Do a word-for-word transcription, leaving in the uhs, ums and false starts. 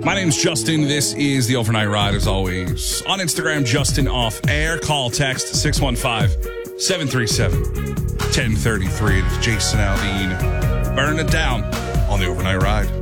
My name's Justin. This is the Overnight Ride, as always. On Instagram, Justin Off Air. Call, text six one five, seven three seven, one zero three three. It's Jason Aldean. Burn it down on the Overnight Ride.